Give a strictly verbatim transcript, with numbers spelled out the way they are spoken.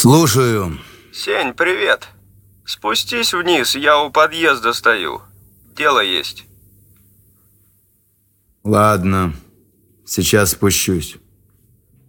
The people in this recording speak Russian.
Слушаю. Сень, привет. Спустись вниз, я у подъезда стою. Дело есть. Ладно, сейчас спущусь.